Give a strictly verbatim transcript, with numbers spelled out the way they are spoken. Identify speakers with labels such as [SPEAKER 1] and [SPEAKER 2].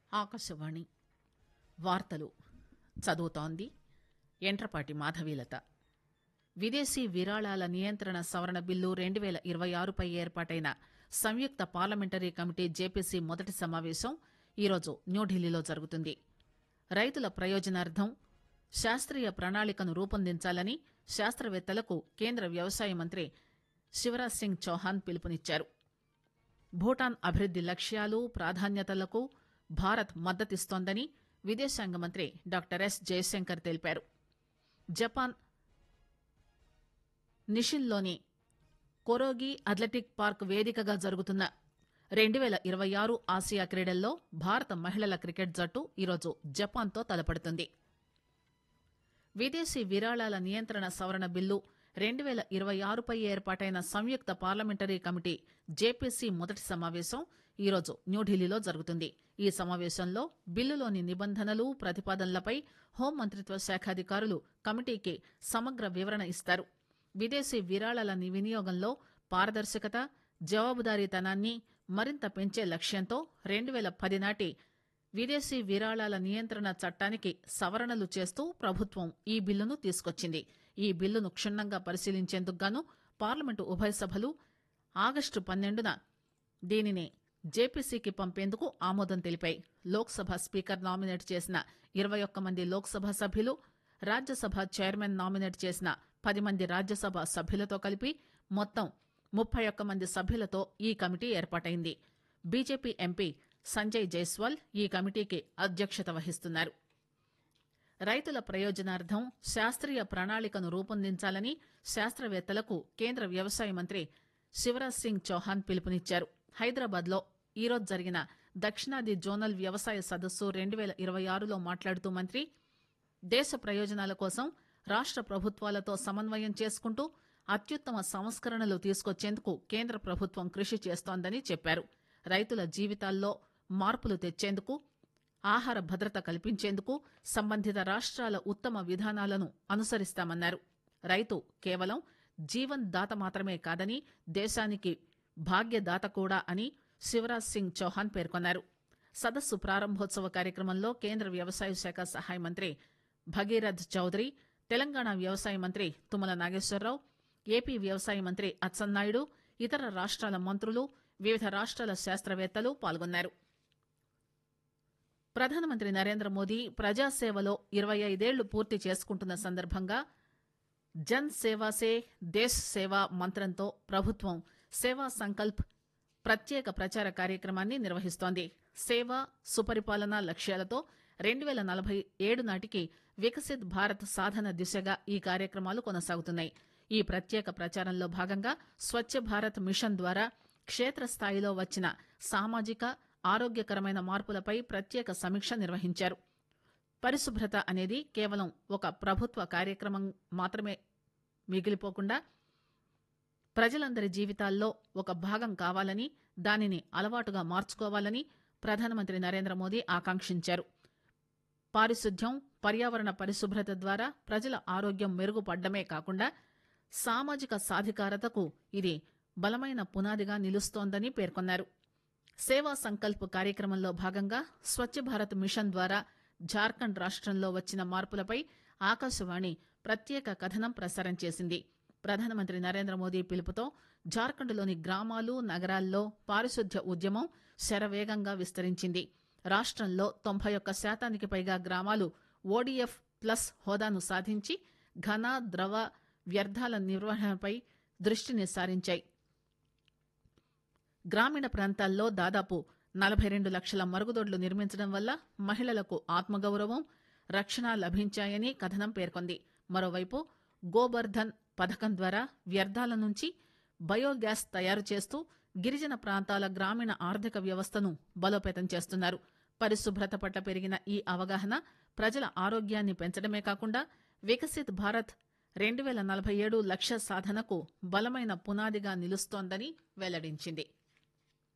[SPEAKER 1] ఆకాశవాణి వార్తలు చదువుతోంది ఎంట్రపాటి మాధవీలత. విదేశీ విరాళాల నియంత్రణ సవరణ బిల్లు రెండు పేల ఇరవై ఆరుపై ఏర్పాటైన సంయుక్త పార్లమెంటరీ కమిటీ జేపీసీ మొదటి సమావేశం ఈరోజు న్యూఢిల్లీలో జరుగుతుంది. రైతుల ప్రయోజనార్థం శాస్త్రీయ ప్రణాళికను రూపొందించాలని శాస్త్రవేత్తలకు కేంద్ర వ్యవసాయ మంత్రి శివరాజ్ సింగ్ చౌహాన్ పిలుపునిచ్చారు. భూటాన్ అభివృద్ది లక్ష్యాలు ప్రాధాన్యతలకు భారత్ మద్దతిస్తోందని విదేశాంగ మంత్రి డాక్టర్ ఎస్ జయశంకర్ తెలిపారు. జపాన్ నిషిన్లోని కొరోగి అథ్లెటిక్ పార్క్ వేదికగా జరుగుతున్న రెండు పేల ఇరవై ఆరు ఆసియా క్రీడల్లో భారత మహిళల క్రికెట్ జట్టు ఈరోజు జపాన్తో తలపడుతుంది. విదేశీ విరాళాల నియంత్రణ సవరణ బిల్లు రెండు పేల ఇరవై ఆరుపై ఏర్పాటైన సంయుక్త పార్లమెంటరీ కమిటీ జేపీసీ మొదటి సమావేశం ఈరోజు న్యూఢిల్లీలో జరుగుతుంది. ఈ సమావేశంలో బిల్లులోని నిబంధనలు ప్రతిపాదనలపై హోంమంత్రిత్వ శాఖ అధికారులు కమిటీకి సమగ్ర వివరణ ఇస్తారు. విదేశీ విరాళాల వినియోగంలో పారదర్శకత, జవాబుదారీతనాన్ని మరింత పెంచే లక్ష్యంతో రెండు పేల పది నాటి విదేశీ విరాళాల నియంత్రణ చట్టానికి సవరణలు చేస్తూ ప్రభుత్వం ఈ బిల్లును తీసుకొచ్చింది. ఈ బిల్లును క్షుణ్ణంగా పరిశీలించేందుకు గాను పార్లమెంటు ఉభయ సభలు ఆగస్టు పన్నెండున దీనిని జేపీసీకి పంపేందుకు ఆమోదం తెలిపాయి. లోక్సభ స్పీకర్ నామినేట్ చేసిన ఇరవై ఒక్క మంది లోక్సభ సభ్యులు, రాజ్యసభ చైర్మన్ నామినేట్ చేసిన పది మంది రాజ్యసభ సభ్యులతో కలిపి మొత్తం ముప్పై ఒక్క మంది సభ్యులతో ఈ కమిటీ ఏర్పాటైంది. బీజేపీ ఎంపీ సంజయ్ జైస్వాల్ ఈ కమిటీకి అధ్యక్షత వహిస్తున్నారు. రైతుల ప్రయోజనార్థం శాస్త్రీయ ప్రణాళికను రూపొందించాలని శాస్త్రవేత్తలకు కేంద్ర వ్యవసాయ మంత్రి శివరాజ్ సింగ్ చౌహాన్ పిలుపునిచ్చారు. హైదరాబాద్ లో ఈరోజు జరిగిన దక్షిణాది జోనల్ వ్యవసాయ సదస్సు రెండు పేల ఇరవై ఆరులో మాట్లాడుతూ మంత్రి దేశ ప్రయోజనాల కోసం రాష్ట ప్రభుత్వాలతో సమన్వయం చేసుకుంటూ అత్యుత్తమ సంస్కరణలు తీసుకొచ్చేందుకు కేంద్ర ప్రభుత్వం కృషి చేస్తోందని చెప్పారు. రైతుల జీవితాల్లో మార్పులు తెచ్చేందుకు, ఆహార భద్రత కల్పించేందుకు సంబంధిత రాష్ట్రాల ఉత్తమ విధానాలను అనుసరిస్తామన్నారు. రైతు కేవలం జీవన్ దాత మాత్రమే కాదని దేశానికి భాగ్యదాత కూడా అని శివరాజ్ సింగ్ చౌహాన్ పేర్కొన్నారు. సదస్సు ప్రారంభోత్సవ కార్యక్రమంలో కేంద్ర వ్యవసాయ శాఖ సహాయ మంత్రి భగీరథ్ చౌదరి, తెలంగాణ వ్యవసాయ మంత్రి తుమ్మల నాగేశ్వరరావు, ఏపీ వ్యవసాయ మంత్రి అచ్చెన్నాయుడు, ఇతర రాష్ట్రాల మంత్రులు, వివిధ రాష్ట్రాల శాస్త్రవేత్తలు పాల్గొన్నారు. ప్రధానమంత్రి నరేంద్ర మోదీ ప్రజాసేవలో ఇరవై ఐదేళ్లు పూర్తి చేసుకుంటున్న సందర్భంగా జన్ సేవా సే దేశ్ సేవా మంత్రంతో ప్రభుత్వం సేవా సంకల్ప్ ప్రత్యేక ప్రచార కార్యక్రమాన్ని నిర్వహిస్తోంది. సేవ, సుపరిపాలన లక్ష్యాలతో రెండు పేల నలభై ఏడు నాటికి వికసిత్ భారత్ సాధన దిశగా ఈ కార్యక్రమాలు కొనసాగుతున్నాయి. ఈ ప్రత్యేక ప్రచారంలో భాగంగా స్వచ్ఛ భారత్ మిషన్ ద్వారా క్షేత్రస్థాయిలో వచ్చిన సామాజిక, ఆరోగ్యకరమైన మార్పులపై ప్రత్యేక సమీక్ష నిర్వహించారు. పరిశుభ్రత అనేది కేవలం ఒక ప్రభుత్వ కార్యక్రమం మాత్రమే మిగిలిపోకుండా ప్రజలందరి జీవితాల్లో ఒక భాగం కావాలని, దానిని అలవాటుగా మార్చుకోవాలని ప్రధానమంత్రి నరేంద్ర మోదీ ఆకాంక్షించారు. పారిశుద్ధ్యం, పర్యావరణ పరిశుభ్రత ద్వారా ప్రజల ఆరోగ్యం మెరుగుపడ్డమే కాకుండా సామాజిక సాధికారతకు ఇది బలమైన పునాదిగా నిలుస్తోందని పేర్కొన్నారు. సేవా సంకల్ప్ కార్యక్రమంలో భాగంగా స్వచ్ఛ భారత్ మిషన్ ద్వారా జార్ఖండ్ రాష్ట్రంలో వచ్చిన మార్పులపై ఆకాశవాణి ప్రత్యేక కథనం ప్రసారం చేసింది. ప్రధానమంత్రి నరేంద్ర మోదీ పిలుపుతో జార్ఖండ్లోని గ్రామాలు, నగరాల్లో పారిశుద్ధ్య ఉద్యమం శరవేగంగా విస్తరించింది. రాష్ట్రంలో తొంభై ఒక్క శాతానికి పైగా గ్రామాలు ఓడీఎఫ్ ప్లస్ హోదాను సాధించి ఘన, ద్రవ వ్యర్థాల నిర్వహణపై దృష్టిని సారించాయి. గ్రామీణ ప్రాంతాల్లో దాదాపు నలభై రెండు లక్షల మరుగుదొడ్లు నిర్మించడం వల్ల మహిళలకు ఆత్మగౌరవం, రక్షణ లభించాయని కథనం పేర్కొంది. మరోవైపు గోబర్ధన్ పథకం ద్వారా వ్యర్థాల నుంచి బయోగ్యాస్ తయారు చేస్తూ గిరిజన ప్రాంతాల గ్రామీణ ఆర్థిక వ్యవస్థను బలోపేతం చేస్తున్నారు. పరిశుభ్రత పట్ల పెరిగిన ఈ అవగాహన ప్రజల ఆరోగ్యాన్ని పెంచడమే కాకుండా వికసిత్ భారత్ రెండు పేల నలభై ఏడు లక్ష్య సాధనకు బలమైన పునాదిగా నిలుస్తోందని వెల్లడించింది.